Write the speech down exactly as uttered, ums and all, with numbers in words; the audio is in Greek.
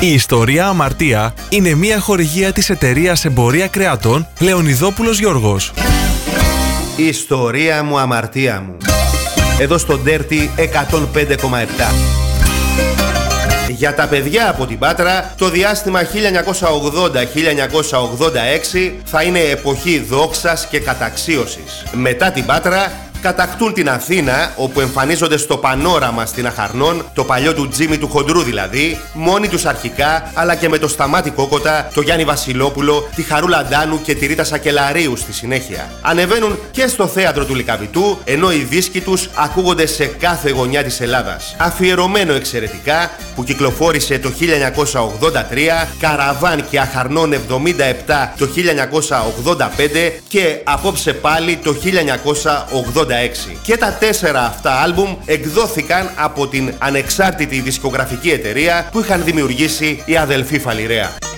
Η ιστορία Αμαρτία είναι μια χορηγία της εταιρείας Εμπορία Κρεατών Λεωνιδόπουλος Γιώργος. Η ιστορία μου, αμαρτία μου. Εδώ στο Dirty εκατόν πέντε κόμμα επτά. Για τα παιδιά από την Πάτρα, το διάστημα χίλια εννιακόσια ογδόντα με χίλια εννιακόσια ογδόντα έξι θα είναι εποχή δόξας και καταξίωσης. Μετά την Πάτρα, κατακτούν την Αθήνα, όπου εμφανίζονται στο πανόραμα στην Αχαρνών, το παλιό του Τζίμι του Χοντρού δηλαδή, μόνοι τους αρχικά, αλλά και με το Σταμάτη Κόκοτα, το Γιάννη Βασιλόπουλο, τη Χαρούλα Ντάνου και τη Ρίτα Σακελαρίου στη συνέχεια. Ανεβαίνουν και στο θέατρο του Λυκαβητού, ενώ οι δίσκοι τους ακούγονται σε κάθε γωνιά της Ελλάδας. Αφιερωμένο εξαιρετικά, που κυκλοφόρησε το χίλια εννιακόσια ογδόντα τρία, Καραβάν και Αχαρνών εβδομήντα επτά το χίλια εννιακόσια ογδόντα πέντε και απόψε πάλι το χίλια εννιακόσια ογδόντα έξι. Και τα τέσσερα αυτά άλμπουμ εκδόθηκαν από την ανεξάρτητη δισκογραφική εταιρεία που είχαν δημιουργήσει οι αδελφοί Φαλιρέα.